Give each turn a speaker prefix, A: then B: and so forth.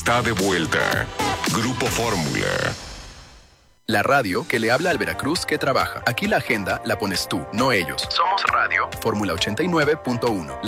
A: está de vuelta. Grupo Fórmula.
B: La radio que le habla al Veracruz que trabaja. Aquí la agenda la pones tú, no ellos. Somos Radio Fórmula 89.1.